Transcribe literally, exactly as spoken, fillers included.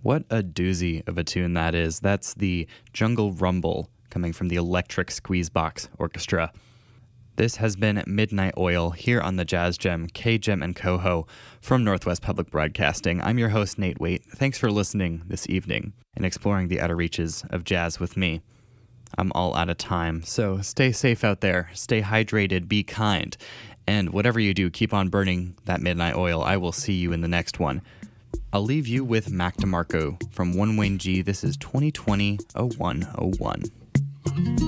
What a doozy of a tune that is. That's the Jungle Rumble coming from the Electric Squeezebox Orchestra. This has been Midnight Oil here on the Jazz Gem, K-Gem and Coho from Northwest Public Broadcasting. I'm your host, Nate Waite. Thanks for listening this evening and exploring the outer reaches of jazz with me. I'm all out of time, so stay safe out there, stay hydrated, be kind, and whatever you do, keep on burning that midnight oil. I will see you in the next one. I'll leave you with Mac DeMarco from One Wayne G. This is twenty twenty oh one oh one.